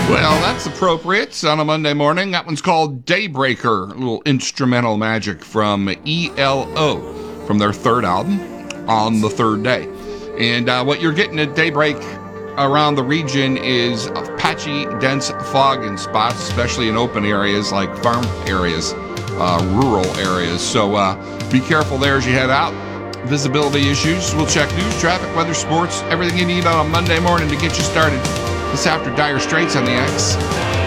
Well, that's appropriate on a Monday morning. That one's called Daybreaker, a little instrumental magic from ELO from their third album, On the Third Day. And what you're getting at daybreak around the region is patchy, dense fog in spots, especially in open areas like farm areas, rural areas. So be careful there as you head out. Visibility issues. We'll check news, traffic, weather, sports, everything you need on a Monday morning to get you started. This after Dire Straits on the X.